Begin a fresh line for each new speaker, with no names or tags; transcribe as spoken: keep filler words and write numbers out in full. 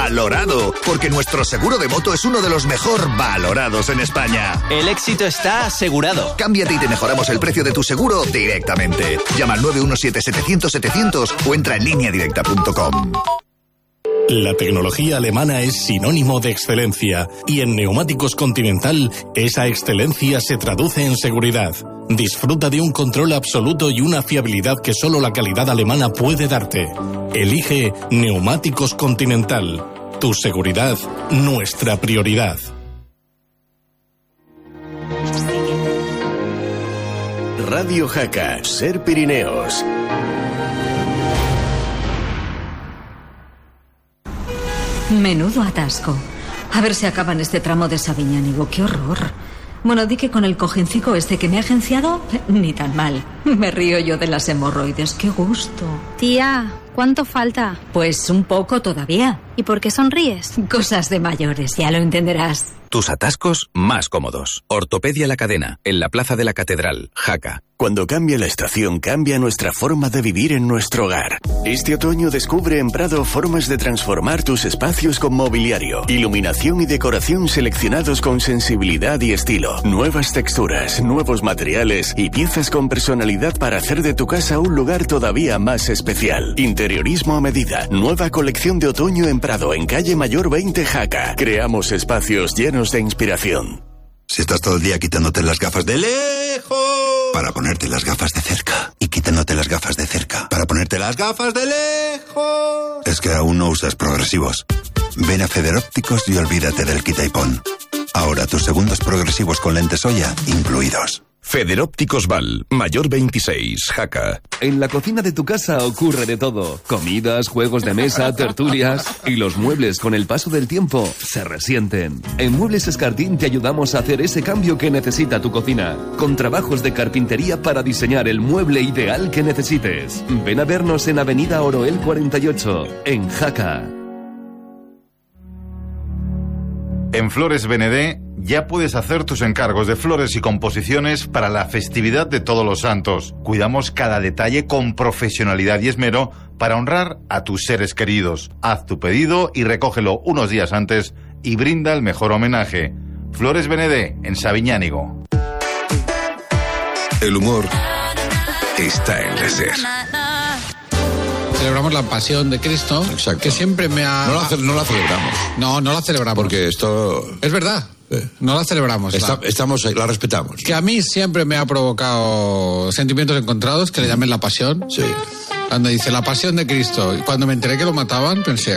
valorado, porque nuestro seguro de moto es uno de los mejor valorados en España.
El éxito está asegurado.
Cámbiate y te mejoramos el precio de tu seguro directamente. Llama al nueve uno siete setecientos setecientos o entra en línea directa punto com.
La tecnología alemana es sinónimo de excelencia y en Neumáticos Continental esa excelencia se traduce en seguridad. Disfruta de un control absoluto y una fiabilidad que solo la calidad alemana puede darte. Elige Neumáticos Continental. Tu seguridad, nuestra prioridad.
Radio Jaca, Ser Pirineos.
Menudo atasco. A ver si acaban este tramo de Sabiñánigo. ¡Qué horror! Bueno, di que con el cojincico este que me ha agenciado, ni tan mal. Me río yo de las hemorroides. ¡Qué gusto!
Tía, ¿cuánto falta?
Pues un poco todavía.
¿Y por qué sonríes?
Cosas de mayores, ya lo entenderás.
Tus atascos más cómodos. Ortopedia La Cadena, en la Plaza de la Catedral, Jaca.
Cuando cambia la estación, cambia nuestra forma de vivir en nuestro hogar. Este otoño descubre en Prado formas de transformar tus espacios con mobiliario, iluminación y decoración seleccionados con sensibilidad y estilo. Nuevas texturas, nuevos materiales y piezas con personalidad para hacer de tu casa un lugar todavía más especial. Interiorismo a medida. Nueva colección de otoño en Prado, en calle Mayor veinte, Jaca. Creamos espacios llenos de inspiración.
Si estás todo el día quitándote las gafas de lejos para ponerte las gafas de cerca y quitándote las gafas de cerca para ponerte las gafas de lejos, es que aún no usas progresivos. Ven a Federópticos y olvídate del quita y pon. Ahora tus segundos progresivos con lentes Oya incluidos.
Federópticos Val, Mayor veintiséis, Jaca.
En la cocina de tu casa ocurre de todo. Comidas, juegos de mesa, tertulias. Y los muebles con el paso del tiempo se resienten. En Muebles Escartín te ayudamos a hacer ese cambio que necesita tu cocina. Con trabajos de carpintería para diseñar el mueble ideal que necesites. Ven a vernos en Avenida Oroel cuarenta y ocho, en Jaca.
En Flores Benedé ya puedes hacer tus encargos de flores y composiciones para la festividad de Todos los Santos. Cuidamos cada detalle con profesionalidad y esmero para honrar a tus seres queridos. Haz tu pedido y recógelo unos días antes y brinda el mejor homenaje. Flores Benedé, en Sabiñánigo.
El humor está en la SER.
Celebramos la pasión de Cristo. Exacto. Que siempre me ha...
No la, no la celebramos.
No, no la celebramos.
Porque esto...
Es verdad. Eh. No la celebramos.
Está,
la...
Estamos, la respetamos.
Que a mí siempre me ha provocado sentimientos encontrados, que le llamen la pasión.
Sí.
Cuando dice la pasión de Cristo, y cuando me enteré que lo mataban, pensé,